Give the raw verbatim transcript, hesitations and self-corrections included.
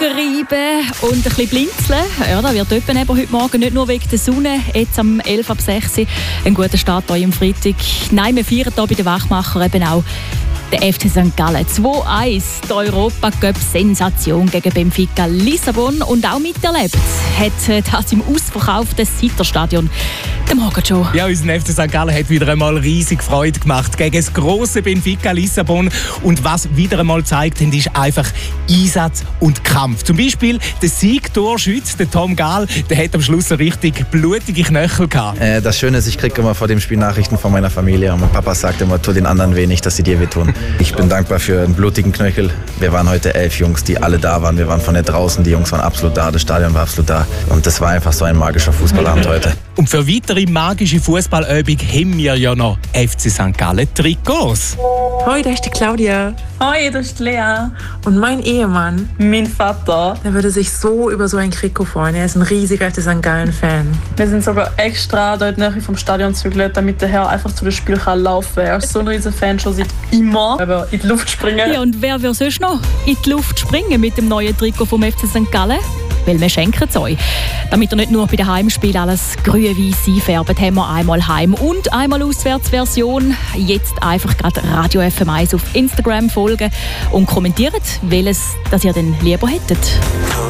Reiben und ein bisschen blinzeln. Ja, das wird eben heute Morgen nicht nur wegen der Sonne, jetzt am elf ab sechs ein guter Start hier am Freitag. Nein, wir feiern hier bei den Wachmachern eben auch der F C Sankt Gallen. zwei eins, die Europacup-Sensation gegen Benfica Lissabon. Und auch miterlebt hat das im ausverkauften Sitter-Stadion der Morgen schon. Ja, unser F C Sankt Gallen hat wieder einmal riesig Freude gemacht gegen das grosse Benfica Lissabon. Und was wieder einmal gezeigt haben, ist einfach Einsatz und Kampf. Zum Beispiel der Siegtorschütze, der Tom Gahl, der hat am Schluss eine richtig blutige Knöchel gehabt. Äh, das Schöne ist, ich kriege immer vor dem Spiel Nachrichten von meiner Familie. Und mein Papa sagt immer, tu den anderen weh nicht, dass sie dir wehtun. Ich bin dankbar für einen blutigen Knöchel. Wir waren heute elf Jungs, die alle da waren. Wir waren von der draußen, die Jungs waren absolut da, das Stadion war absolut da. Und das war einfach so ein magischer Fußballabend heute. Und für weitere magische Fußballübung haben wir ja noch F C Sankt Gallen Trikots. Hoi, da ist die Claudia. Hoi, das ist Lea. Und mein Ehemann, mein Vater, der würde sich so über so ein Trikot freuen. Er ist ein riesiger F C Sankt Gallen-Fan. Wir sind sogar extra dort nahe vom Stadion gezügelt, damit der Herr einfach zu dem Spiel kann laufen kann. Er ist so ein riesiger Fan schon seit immer. Aber in die Luft springen. Ja, und wer will sonst noch in die Luft springen mit dem neuen Trikot vom F C Sankt Gallen? Weil wir schenken es euch. Damit ihr nicht nur bei den Heimspielen alles grün-weiss einfärbt, haben wir einmal Heim- und einmal Auswärtsversion. Jetzt einfach gerade Radio F M eins auf Instagram folgen und kommentiert, welches das ihr denn lieber hättet.